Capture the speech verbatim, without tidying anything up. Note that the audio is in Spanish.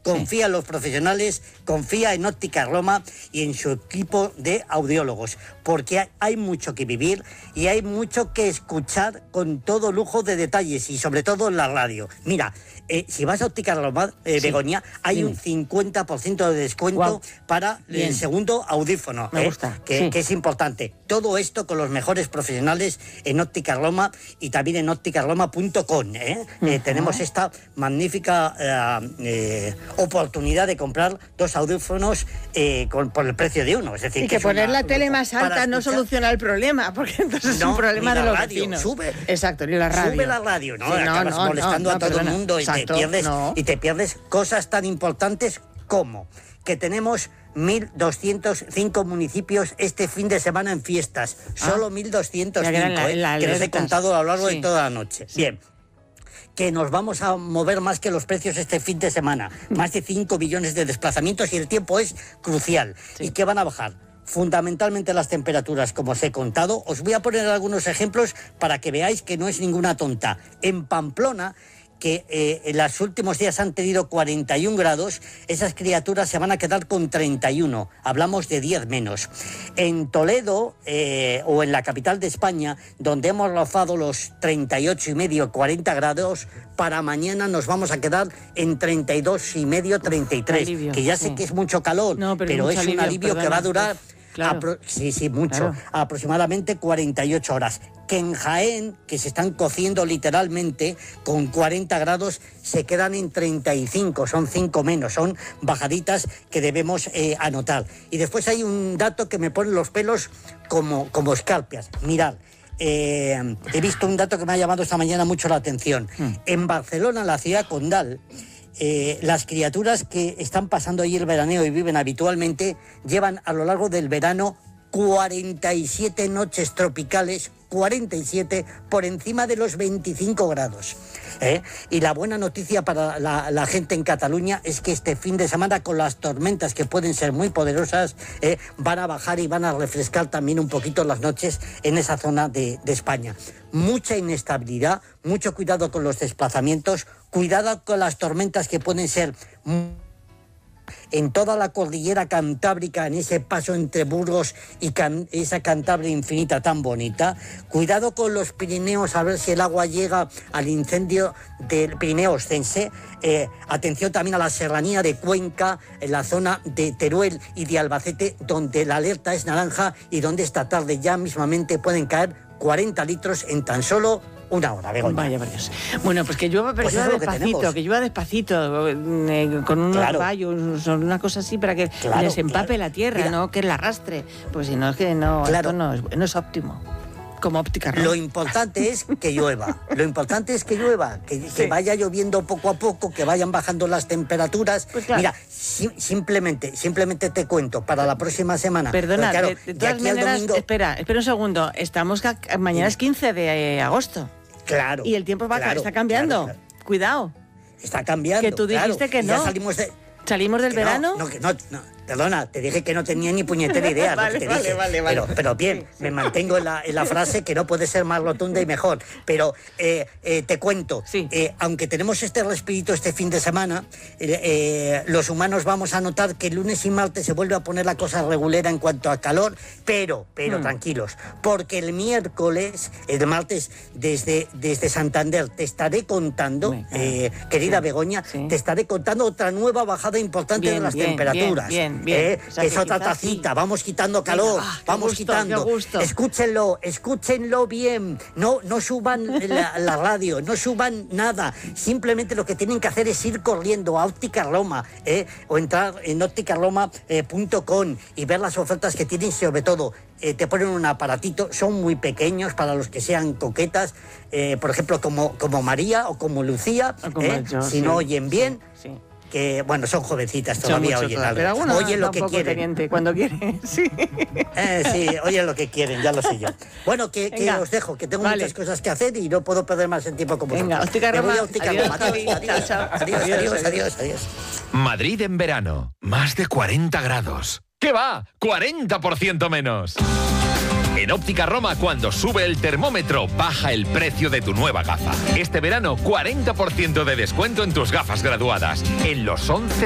confía sí. en los profesionales, confía en Óptica Roma y en su equipo de audiólogos, porque hay, hay mucho que vivir y hay mucho que escuchar con todo lujo de detalles y sobre todo en la radio. Mira, eh, si vas a Óptica Roma, eh, sí. Begoña, hay sí. un cincuenta por ciento de descuento wow. para Bien. el segundo audífono, Me eh, gusta. que, Sí. que es importante. Todo esto con los mejores profesionales en Óptica Roma y también en óptica roma punto com. ¿eh? Uh-huh. Eh, tenemos esta magnífica eh, eh, oportunidad de comprar dos audífonos eh, con, por el precio de uno. Es decir, y que, que poner una, la tele más alta no soluciona el problema, porque entonces no, es un problema de los radio, vecinos. Sube, Exacto, ni la radio. Sube la radio, ¿no? Sí, no Acabas no, molestando no, no, a todo perdona. el mundo y Exacto, te, pierdes, no. y te pierdes cosas tan importantes como que tenemos mil doscientos cinco municipios este fin de semana en fiestas. Ah, Solo mil doscientos cinco, la, eh, la que les he contado a lo largo sí. de toda la noche. Sí. Bien. Que nos vamos a mover más que los precios este fin de semana. Más de cinco billones de desplazamientos y el tiempo es crucial. Sí. ¿Y qué van a bajar? Fundamentalmente las temperaturas, como os he contado. Os voy a poner algunos ejemplos para que veáis que no es ninguna tonta. En Pamplona, que eh, en los últimos días han tenido cuarenta y un grados, esas criaturas se van a quedar con treinta y uno, hablamos de diez menos. En Toledo, eh, o en la capital de España, donde hemos rozado los treinta y ocho y medio, cuarenta grados, para mañana nos vamos a quedar en treinta y dos y medio, treinta y tres, alivio, que ya sé sí. que es mucho calor, no, pero, pero es alivio, un alivio perdona, que va a durar... Claro. Apro- sí, sí, mucho. Claro. Aproximadamente cuarenta y ocho horas. Que en Jaén, que se están cociendo literalmente, con cuarenta grados, se quedan en treinta y cinco, son cinco menos, son bajaditas que debemos eh, anotar. Y después hay un dato que me pone los pelos como, como escarpias. Mirad, eh, he visto un dato que me ha llamado esta mañana mucho la atención. Hmm. En Barcelona, la ciudad condal, Eh, las criaturas que están pasando allí el veraneo y viven habitualmente llevan a lo largo del verano cuarenta y siete noches tropicales, cuarenta y siete por encima de los veinticinco grados. ¿eh? Y la buena noticia para la, la gente en Cataluña es que este fin de semana, con las tormentas que pueden ser muy poderosas, ¿eh? van a bajar y van a refrescar también un poquito las noches en esa zona de, de España. Mucha inestabilidad, mucho cuidado con los desplazamientos, cuidado con las tormentas que pueden ser en toda la cordillera cantábrica, en ese paso entre Burgos y can, esa Cantabria infinita tan bonita. Cuidado con los Pirineos, a ver si el agua llega al incendio del Pirineo Ostense. Eh, atención también a la serranía de Cuenca, en la zona de Teruel y de Albacete, donde la alerta es naranja y donde esta tarde ya mismamente pueden caer cuarenta litros en tan solo una hora, Begoña. Vaya, por Dios. Bueno, pues que llueva, pero pues llueva que despacito, que, que llueva despacito, eh, con unos claro. rayos, una cosa así, para que claro, les empape claro. la tierra, Mira. no que la arrastre. Pues si no, es que no, claro. esto no es, no es óptimo. Como óptica, ¿no? Lo importante es que llueva, lo importante es que llueva, que, que sí. vaya lloviendo poco a poco, que vayan bajando las temperaturas. Pues claro. Mira, si, simplemente, simplemente te cuento, para la próxima semana. Perdona, claro, de, de todas de maneras, domingo... espera, espera un segundo, estamos, mañana es quince de agosto. Claro. Y el tiempo va claro, está cambiando, claro, claro. Cuidado. Está cambiando, que tú dijiste claro. que y no. Ya salimos de... ¿Salimos del que verano? No, no, que no, no, perdona, te dije que no tenía ni puñetera idea. vale, lo que te vale, dije. vale, vale. Pero, pero bien, sí, sí. me mantengo en la, en la frase que no puede ser más rotunda y mejor. Pero eh, eh, te cuento, sí. eh, aunque tenemos este respirito este fin de semana, eh, eh, los humanos vamos a notar que el lunes y martes se vuelve a poner la cosa regulera en cuanto a calor, pero, pero hmm. tranquilos, porque el miércoles, el martes, desde, desde Santander, te estaré contando, bueno, eh, querida sí, Begoña, sí. te estaré contando otra nueva bajada importante bien, de las bien, temperaturas. Bien, bien, bien. Eh, o sea, que es otra quizás tacita, sí. vamos quitando calor, ah, vamos gusto, quitando. Escúchenlo, escúchenlo bien. No, no suban la, la radio, no suban nada. Simplemente lo que tienen que hacer es ir corriendo a Óptica Roma, eh, o entrar en óptica roma punto com eh, y ver las ofertas que tienen, sobre todo. Eh, te ponen un aparatito, son muy pequeños para los que sean coquetas, eh, por ejemplo, como, como María o como Lucía, o como eh, yo, si sí, no oyen bien. Sí, sí. Que, bueno, son jovencitas todavía, oyen algo. Pero algunos oyen lo que quieren. Teniente, cuando quieren, sí. Eh, sí, oyen lo que quieren, ya lo sé yo. Bueno, que, que os dejo, que tengo vale. muchas cosas que hacer y no puedo perder más el tiempo como Venga, Óptica Roma. Óptica Roma. Adiós, adiós, adiós, adiós, adiós, adiós. Madrid en verano, más de cuarenta grados. ¿Qué va? cuarenta por ciento menos. En Óptica Roma, cuando sube el termómetro, baja el precio de tu nueva gafa. Este verano, cuarenta por ciento de descuento en tus gafas graduadas. En los once